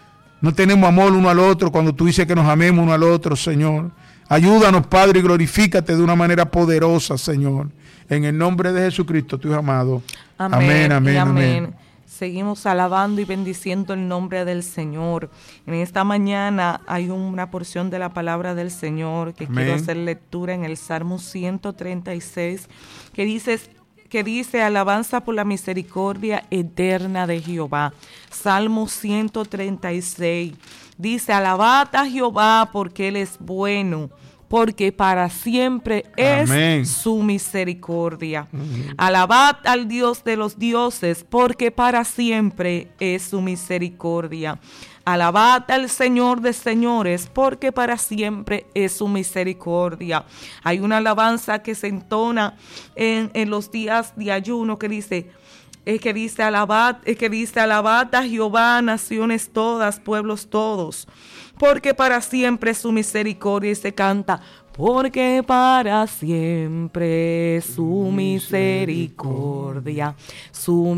S2: No tenemos amor uno al otro cuando tú dices que nos amemos uno al otro, Señor. Ayúdanos, Padre, y glorifícate de una manera poderosa, Señor. En el nombre de Jesucristo, tu Hijo amado.
S1: Amén, amén, amén, amén. Seguimos alabando y bendiciendo el nombre del Señor. En esta mañana hay una porción de la palabra del Señor que Amén. Quiero hacer lectura en el Salmo ciento treinta y seis, que dice, que dice, alabanza por la misericordia eterna de Jehová. Salmo ciento treinta y seis, dice, alabad a Jehová porque Él es bueno, porque para siempre es Amén. Su misericordia. Uh-huh. Alabad al Dios de los dioses, porque para siempre es su misericordia. Alabad al Señor de señores, porque para siempre es su misericordia. Hay una alabanza que se entona en, en los días de ayuno que dice, es que dice alabad, es que dice alabad a Jehová, naciones todas, pueblos todos, porque para siempre es su misericordia. Y se canta, porque para siempre es su misericordia, su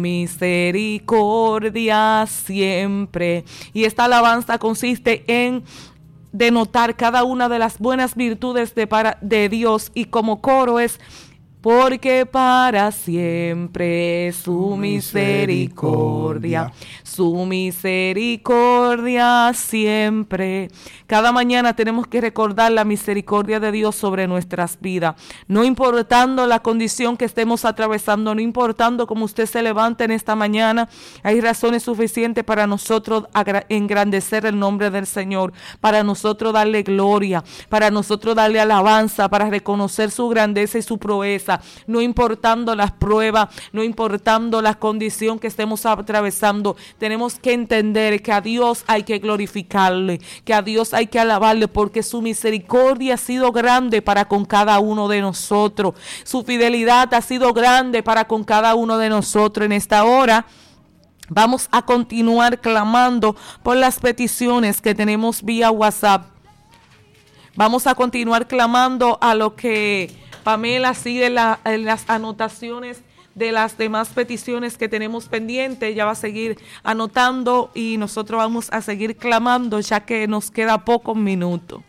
S1: misericordia siempre. Y esta alabanza consiste en denotar cada una de las buenas virtudes de, para, de Dios, y como coro es porque para siempre es su misericordia, su misericordia siempre. Cada mañana tenemos que recordar la misericordia de Dios sobre nuestras vidas, no importando la condición que estemos atravesando, no importando cómo usted se levante en esta mañana, hay razones suficientes para nosotros engrandecer el nombre del Señor, para nosotros darle gloria, para nosotros darle alabanza, para reconocer su grandeza y su proeza, no importando las pruebas, no importando la condición que estemos atravesando. Tenemos que entender que a Dios hay que glorificarle, que a Dios hay que alabarle, porque su misericordia ha sido grande para con cada uno de nosotros, su fidelidad ha sido grande para con cada uno de nosotros. En esta hora vamos a continuar clamando por las peticiones que tenemos vía WhatsApp. Vamos a continuar clamando a lo que Pamela sigue la, en las anotaciones de las demás peticiones que tenemos pendientes. Ella va a seguir anotando y nosotros vamos a seguir clamando, ya que nos queda pocos minutos.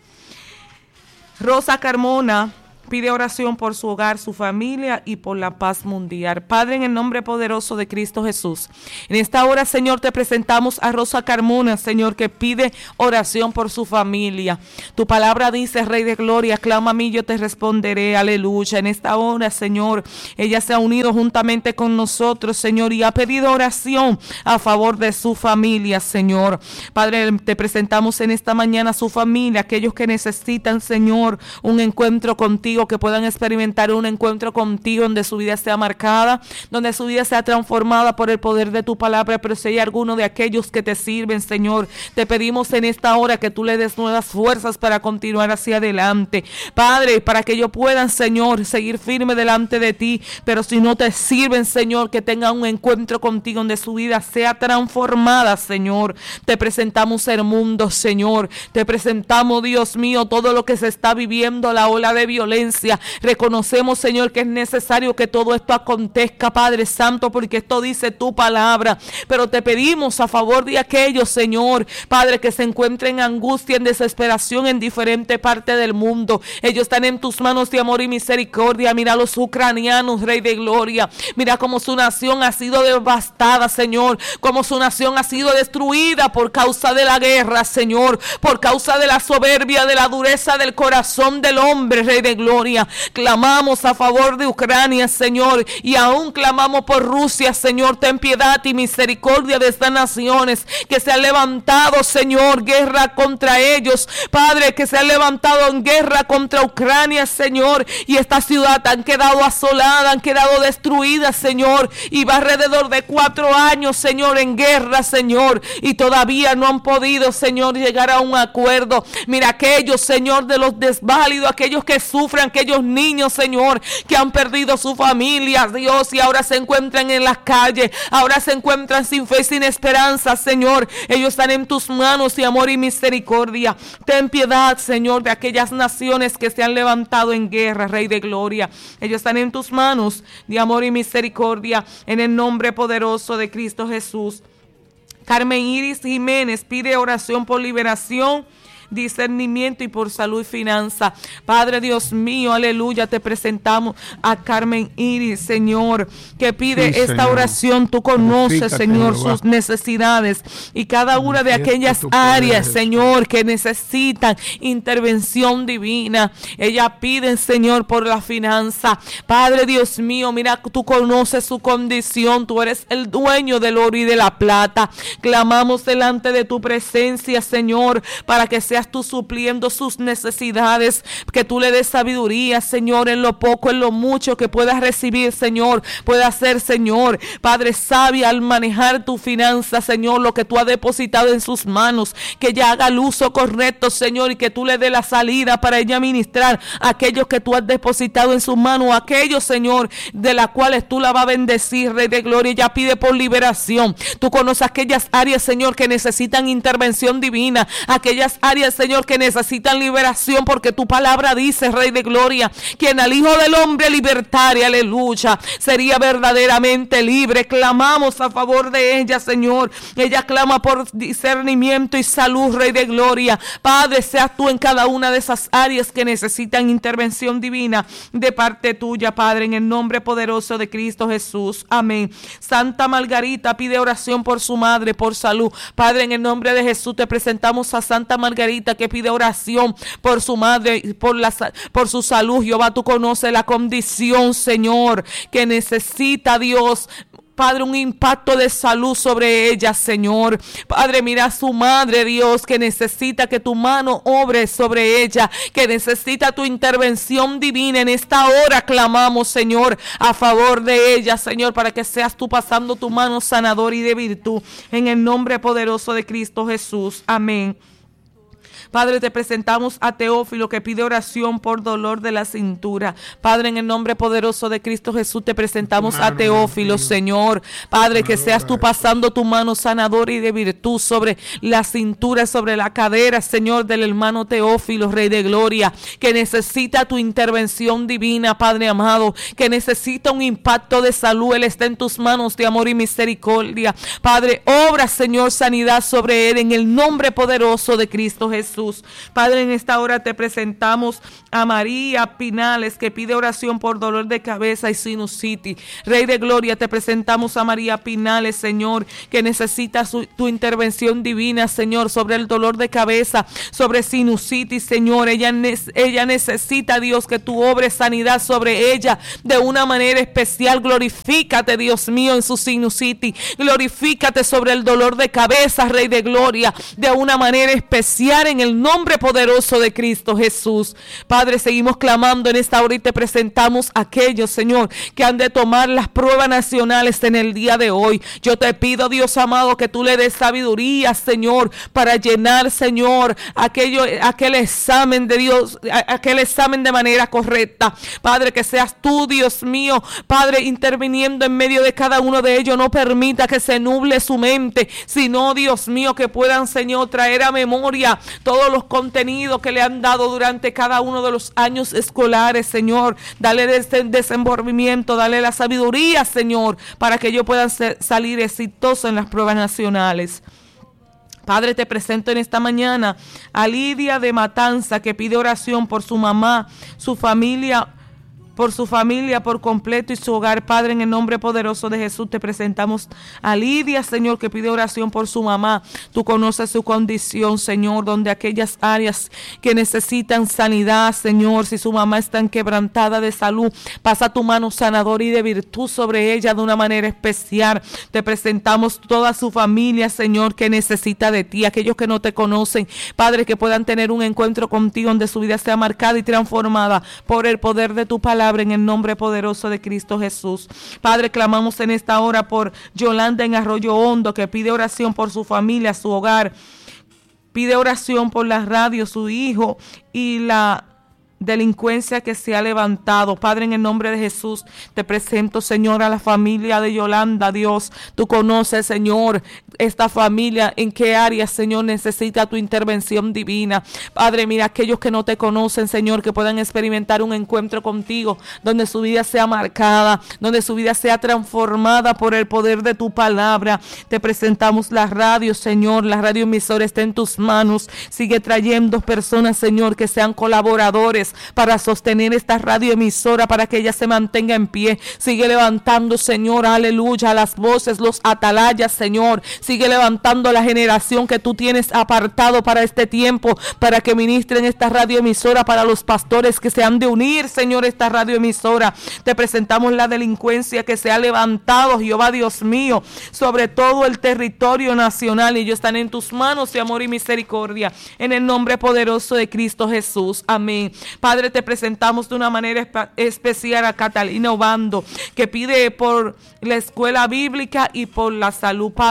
S1: Rosa Carmona pide oración por su hogar, su familia y por la paz mundial. Padre, en el nombre poderoso de Cristo Jesús, en esta hora, Señor, te presentamos a Rosa Carmona, Señor, que pide oración por su familia. Tu palabra dice, Rey de Gloria, clama a mí, yo te responderé, aleluya. En esta hora, Señor, ella se ha unido juntamente con nosotros, Señor, y ha pedido oración a favor de su familia, Señor. Padre, te presentamos en esta mañana a su familia, aquellos que necesitan, Señor, un encuentro contigo, que puedan experimentar un encuentro contigo donde su vida sea marcada, donde su vida sea transformada por el poder de tu palabra. Pero si hay alguno de aquellos que te sirven, Señor, te pedimos en esta hora que tú le des nuevas fuerzas para continuar hacia adelante, Padre, para que ellos puedan, Señor, seguir firme delante de ti. Pero si no te sirven, Señor, que tengan un encuentro contigo donde su vida sea transformada, Señor. Te presentamos el mundo, Señor, te presentamos, Dios mío, todo lo que se está viviendo, la ola de violencia. Reconocemos, Señor, que es necesario que todo esto acontezca, Padre Santo, porque esto dice tu palabra. Pero te pedimos a favor de aquellos, Señor, Padre, que se encuentren en angustia, en desesperación en diferentes partes del mundo. Ellos están en tus manos de amor y misericordia. Mira a los ucranianos, Rey de Gloria. Mira cómo su nación ha sido devastada, Señor, cómo su nación ha sido destruida por causa de la guerra, Señor, por causa de la soberbia, de la dureza del corazón del hombre, Rey de Gloria. Clamamos a favor de Ucrania, Señor, y aún clamamos por Rusia, Señor. Ten piedad y misericordia de estas naciones que se han levantado, Señor, guerra contra ellos, Padre, que se han levantado en guerra contra Ucrania, Señor, y esta ciudad han quedado asolada, han quedado destruidas, Señor, y va alrededor de cuatro años, Señor, en guerra, Señor, y todavía no han podido, Señor, llegar a un acuerdo. Mira aquellos, Señor, de los desválidos, aquellos que sufren, aquellos niños, Señor, que han perdido su familia, Dios, y ahora se encuentran en las calles, ahora se encuentran sin fe y sin esperanza, Señor. Ellos están en tus manos de amor y misericordia. Ten piedad, Señor, de aquellas naciones que se han levantado en guerra, Rey de Gloria. Ellos están en tus manos de amor y misericordia, en el nombre poderoso de Cristo Jesús. Carmen Iris Jiménez pide oración por liberación, discernimiento y por salud y finanza. Padre Dios mío, aleluya, te presentamos a Carmen Iris, Señor, que pide sí, esta Señor. oración. Tú conoces, Señor, Jehová, sus necesidades y cada una de aquellas áreas, poder, Señor, que necesitan intervención divina. Ella pide, Señor, por la finanza. Padre Dios mío, mira, tú conoces su condición, tú eres el dueño del oro y de la plata. Clamamos delante de tu presencia, Señor, para que seas tú supliendo sus necesidades, que tú le des sabiduría, Señor, en lo poco, en lo mucho que puedas recibir, Señor, pueda ser, Señor, Padre, sabia al manejar tu finanza, Señor, lo que tú has depositado en sus manos, que ella haga el uso correcto, Señor, y que tú le dé la salida para ella ministrar a aquellos que tú has depositado en sus manos, aquellos, Señor, de las cuales tú la vas a bendecir, Rey de Gloria. Ella pide por liberación. Tú conoces aquellas áreas, Señor, que necesitan intervención divina, aquellas áreas áreas, Señor, que necesitan liberación, porque tu palabra dice, Rey de Gloria, quien al Hijo del Hombre libertare, aleluya, sería verdaderamente libre. Clamamos a favor de ella, Señor. Ella clama por discernimiento y salud, Rey de Gloria. Padre, seas tú en cada una de esas áreas que necesitan intervención divina de parte tuya, Padre, en el nombre poderoso de Cristo Jesús. Amén. Santa Margarita pide oración por su madre, por salud. Padre, en el nombre de Jesús te presentamos a Santa Margarita, que pide oración por su madre, por, la, por su salud. Jehová, tú conoces la condición, Señor, que necesita, Dios, Padre, un impacto de salud sobre ella, Señor. Padre, mira a su madre, Dios, que necesita que tu mano obre sobre ella, que necesita tu intervención divina. En esta hora clamamos, Señor, a favor de ella, Señor, para que seas tú pasando tu mano sanadora y de virtud. En el nombre poderoso de Cristo Jesús. Amén. Padre, te presentamos a Teófilo, que pide oración por dolor de la cintura. Padre, en el nombre poderoso de Cristo Jesús te presentamos a Teófilo, Señor. Padre, que seas tú pasando tu mano sanadora y de virtud sobre la cintura, sobre la cadera, Señor, del hermano Teófilo, Rey de Gloria, que necesita tu intervención divina, Padre amado, que necesita un impacto de salud. Él está en tus manos de amor y misericordia. Padre, obra, Señor, sanidad sobre él en el nombre poderoso de Cristo Jesús. Padre, en esta hora te presentamos a María Pinales, que pide oración por dolor de cabeza y sinusitis. Rey de Gloria, te presentamos a María Pinales, Señor, que necesita su, tu intervención divina, Señor, sobre el dolor de cabeza, sobre sinusitis, Señor. Ella, ella necesita, Dios, que tú obres sanidad sobre ella de una manera especial. Glorifícate, Dios mío, en su sinusitis. Glorifícate sobre el dolor de cabeza, Rey de Gloria, de una manera especial en el nombre poderoso de Cristo Jesús. Padre, seguimos clamando en esta hora y te presentamos a aquellos, Señor, que han de tomar las pruebas nacionales en el día de hoy. Yo te pido, Dios amado, que tú le des sabiduría, Señor, para llenar, Señor, aquello, aquel examen de Dios, aquel examen de manera correcta. Padre, que seas tú, Dios mío, Padre, interviniendo en medio de cada uno de ellos. No permita que se nuble su mente, sino, Dios mío, que puedan, Señor, traer a memoria todos los contenidos que le han dado durante cada uno de los años escolares, Señor. Dale ese desenvolvimiento, dale la sabiduría, Señor, para que ellos puedan ser, salir exitosos en las pruebas nacionales. Padre, te presento en esta mañana a Lidia de Matanza, que pide oración por su mamá, su familia, por su familia por completo y su hogar. Padre, en el nombre poderoso de Jesús te presentamos a Lidia, Señor, que pide oración por su mamá. Tú conoces su condición, Señor, donde aquellas áreas que necesitan sanidad, Señor, si su mamá está quebrantada de salud, pasa tu mano sanadora y de virtud sobre ella de una manera especial. Te presentamos toda su familia, Señor, que necesita de ti, aquellos que no te conocen, Padre, que puedan tener un encuentro contigo donde su vida sea marcada y transformada por el poder de tu palabra, en el nombre poderoso de Cristo Jesús. Padre, clamamos en esta hora por Yolanda en Arroyo Hondo, que pide oración por su familia, su hogar. Pide oración por la radio, su hijo y la delincuencia que se ha levantado. Padre, en el nombre de Jesús te presento, Señor, a la familia de Yolanda. Dios, tú conoces, Señor, esta familia, en qué área, Señor, necesita tu intervención divina. Padre, mira, aquellos que no te conocen, Señor, que puedan experimentar un encuentro contigo, donde su vida sea marcada, donde su vida sea transformada por el poder de tu palabra. Te presentamos la radio, Señor, la radio emisora está en tus manos. Sigue trayendo personas, Señor, que sean colaboradores para sostener esta radioemisora, para que ella se mantenga en pie. Sigue levantando, Señor, aleluya, las voces, los atalayas, Señor. Sigue levantando la generación que tú tienes apartado para este tiempo, para que ministren esta radioemisora, para los pastores que se han de unir, Señor, esta radioemisora. Te presentamos la delincuencia que se ha levantado, Jehová Dios mío, sobre todo el territorio nacional, y ellos están en tus manos de amor y misericordia, en el nombre poderoso de Cristo Jesús. Amén. Padre, te presentamos de una manera especial a Catalina Obando, que pide por la escuela bíblica y por la salud. Padre, en el nombre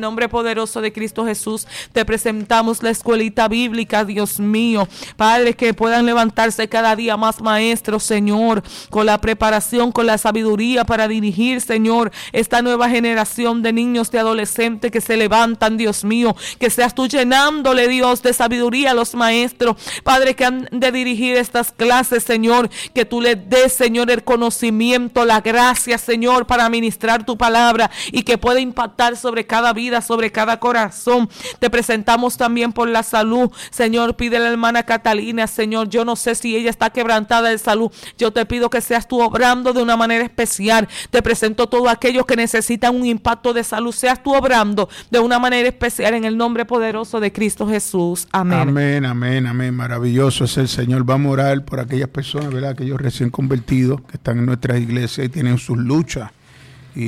S1: nombre poderoso de Cristo Jesús, te presentamos la escuelita bíblica, Dios mío. Padre, que puedan levantarse cada día más maestros, Señor, con la preparación, con la sabiduría para dirigir, Señor, esta nueva generación de niños, de adolescentes que se levantan, Dios mío. Que seas tú llenándole, Dios, de sabiduría a los maestros, Padre, que han de dirigir estas clases, Señor. Que tú les des, Señor, el conocimiento, la gracia, Señor, para ministrar tu palabra y que pueda impactar sobre cada vida, sobre cada corazón. Te presentamos también por la salud, Señor. Pide a la hermana Catalina, Señor, yo no sé si ella está quebrantada de salud, yo te pido que seas tú obrando de una manera especial. Te presento todos aquellos que necesitan un impacto de salud, seas tú obrando de una manera especial en el nombre poderoso de Cristo Jesús. Amén.
S2: Amén, amén, amén. Maravilloso es el Señor. Vamos a orar por aquellas personas, ¿verdad? Aquellos recién convertidos que están en nuestras iglesias y tienen sus luchas y,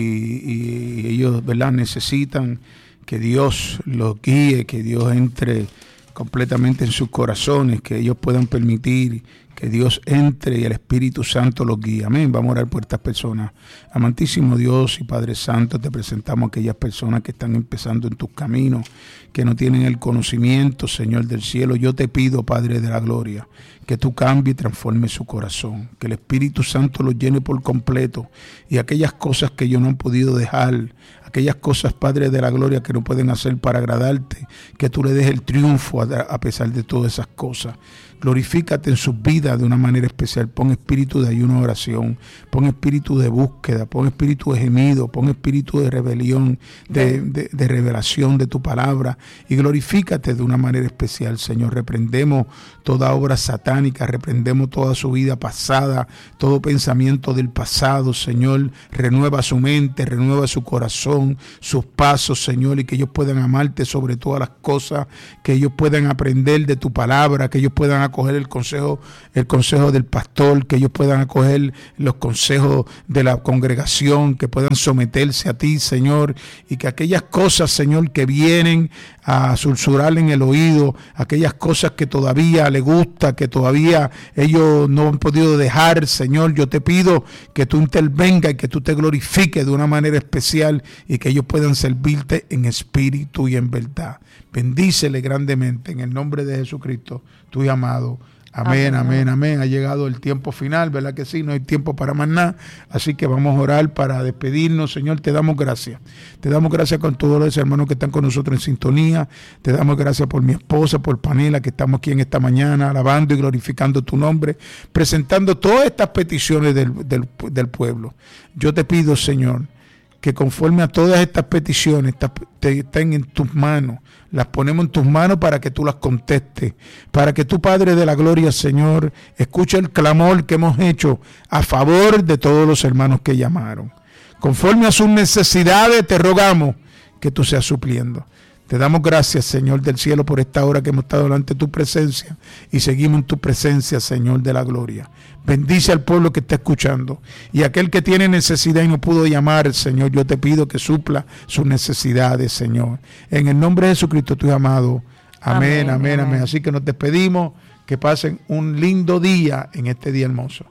S2: y ellos, ¿verdad? Necesitan que Dios los guíe, que Dios entre completamente en sus corazones, que ellos puedan permitir que Dios entre y el Espíritu Santo los guíe. Amén. Vamos a orar por estas personas. Amantísimo Dios y Padre Santo, te presentamos a aquellas personas que están empezando en tus caminos, que no tienen el conocimiento, Señor del cielo. Yo te pido, Padre de la gloria, que tú cambies y transformes su corazón, que el Espíritu Santo los llene por completo y aquellas cosas que ellos no han podido dejar, aquellas cosas, Padre de la gloria, que no pueden hacer para agradarte, que tú le des el triunfo a, a pesar de todas esas cosas. Glorifícate en sus vidas de una manera especial. Pon espíritu de ayuno y oración, pon espíritu de búsqueda, pon espíritu de gemido, pon espíritu de rebelión, de, de, de revelación de tu palabra, y glorifícate de una manera especial, Señor. Reprendemos toda obra satánica, reprendemos toda su vida pasada, todo pensamiento del pasado, Señor. Renueva su mente, renueva su corazón, sus pasos, Señor, y que ellos puedan amarte sobre todas las cosas, que ellos puedan aprender de tu palabra, que ellos puedan acoger el consejo, el consejo del pastor, que ellos puedan acoger los consejos de la congregación, que puedan someterse a ti, Señor, y que aquellas cosas, Señor, que vienen a susurrar en el oído, aquellas cosas que todavía les gusta, que todavía ellos no han podido dejar, Señor, yo te pido que tú intervengas y que tú te glorifiques de una manera especial y que ellos puedan servirte en espíritu y en verdad. Bendícele grandemente en el nombre de Jesucristo, tu amado. Amén, amén, amén, amén. Ha llegado el tiempo final, ¿verdad que sí? No hay tiempo para más nada. Así que vamos a orar para despedirnos. Señor, te damos gracias. Te damos gracias con todos los hermanos que están con nosotros en sintonía. Te damos gracias por mi esposa, por Panela, que estamos aquí en esta mañana alabando y glorificando tu nombre, presentando todas estas peticiones del, del, del pueblo. Yo te pido, Señor, que conforme a todas estas peticiones estén en tus manos, las ponemos en tus manos para que tú las contestes, para que tu Padre de la gloria, Señor, escuche el clamor que hemos hecho a favor de todos los hermanos que llamaron. Conforme a sus necesidades te rogamos que tú seas supliendo. Te damos gracias, Señor del cielo, por esta hora que hemos estado delante de tu presencia y seguimos en tu presencia, Señor de la gloria. Bendice al pueblo que está escuchando y aquel que tiene necesidad y no pudo llamar, Señor, yo te pido que supla sus necesidades, Señor. En el nombre de Jesucristo, tu amado. Amén, amén, amén, amén. Así que nos despedimos. Que pasen un lindo día en este día hermoso.